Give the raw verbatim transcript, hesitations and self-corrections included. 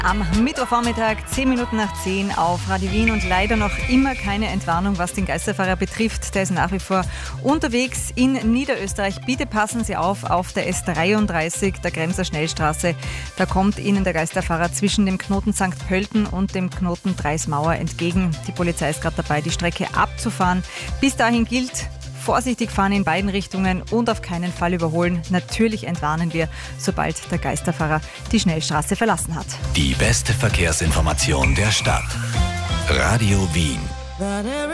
Am Mittwochvormittag, zehn Minuten nach zehn auf Radio Wien und leider noch immer keine Entwarnung, was den Geisterfahrer betrifft. Der ist nach wie vor unterwegs in Niederösterreich. Bitte passen Sie auf, auf der S dreiunddreißig, der Kremser Schnellstraße. Da kommt Ihnen der Geisterfahrer zwischen dem Knoten Sankt Pölten und dem Knoten Dreismauer entgegen. Die Polizei ist gerade dabei, die Strecke abzufahren. Bis dahin gilt: vorsichtig fahren in beiden Richtungen und auf keinen Fall überholen. Natürlich entwarnen wir, sobald der Geisterfahrer die Schnellstraße verlassen hat. Die beste Verkehrsinformation der Stadt. Radio Wien.